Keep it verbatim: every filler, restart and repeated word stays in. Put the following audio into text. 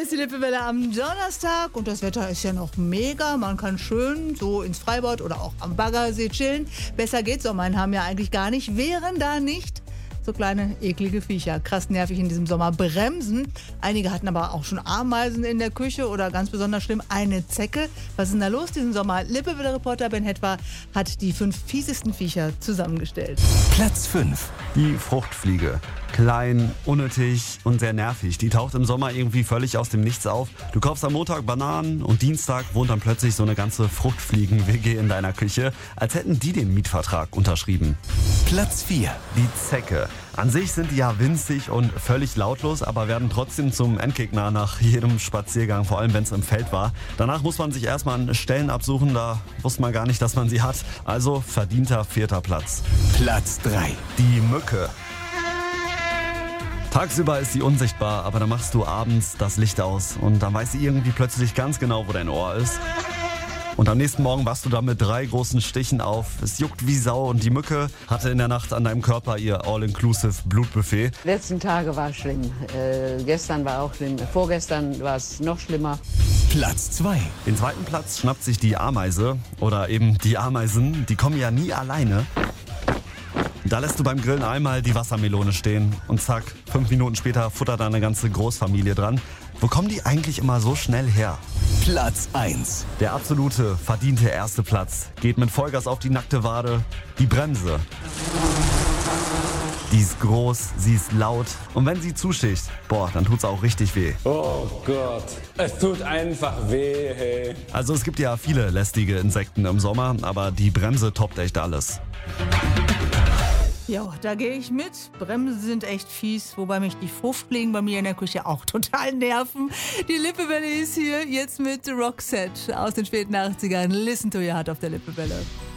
ist die Lippewelle am Donnerstag und das Wetter ist ja noch mega. Man kann schön so ins Freibad oder auch am Baggersee chillen. Besser geht's, Sommerhain haben ja eigentlich gar nicht. Wären da nicht so kleine, eklige Viecher. Krass nervig in diesem Sommer. Bremsen. Einige hatten aber auch schon Ameisen in der Küche oder ganz besonders schlimm eine Zecke. Was ist denn da los diesen Sommer? Lippewelle-Reporter Ben Hetwa hat die fünf fiesesten Viecher zusammengestellt. Platz fünf. Die Fruchtfliege. Klein, unnötig und sehr nervig. Die taucht im Sommer irgendwie völlig aus dem Nichts auf. Du kaufst am Montag Bananen und Dienstag wohnt dann plötzlich so eine ganze Fruchtfliegen-W G in deiner Küche, als hätten die den Mietvertrag unterschrieben. Platz vier. Die Zecke. An sich sind die ja winzig und völlig lautlos, aber werden trotzdem zum Endgegner nach jedem Spaziergang, vor allem wenn es im Feld war. Danach muss man sich erstmal an Stellen absuchen, da wusste man gar nicht, dass man sie hat. Also verdienter vierter Platz. Platz drei. Die Mücke. Tagsüber ist sie unsichtbar, aber dann machst du abends das Licht aus und dann weiß sie irgendwie plötzlich ganz genau, wo dein Ohr ist. Und am nächsten Morgen wachst du dann mit drei großen Stichen auf. Es juckt wie Sau und die Mücke hatte in der Nacht an deinem Körper ihr All-Inclusive Blutbuffet. Die letzten Tage war es schlimm. Äh, gestern war auch schlimm. Vorgestern war es noch schlimmer. Platz zwei. Den zweiten Platz schnappt sich die Ameise oder eben die Ameisen. Die kommen ja nie alleine. Da lässt du beim Grillen einmal die Wassermelone stehen und zack, fünf Minuten später futtert da eine ganze Großfamilie dran. Wo kommen die eigentlich immer so schnell her? Platz eins. Der absolute, verdiente erste Platz geht mit Vollgas auf die nackte Wade, die Bremse. Die ist groß, sie ist laut und wenn sie zusticht, boah, dann tut's auch richtig weh. Oh Gott, es tut einfach weh, hey. Also es gibt ja viele lästige Insekten im Sommer, aber die Bremse toppt echt alles. Ja, da gehe ich mit. Bremsen sind echt fies, wobei mich die Fruchtfliegen bei mir in der Küche auch total nerven. Die Lippewelle ist hier jetzt mit Roxette aus den späten achtzigern. Listen to your heart auf der Lippewelle.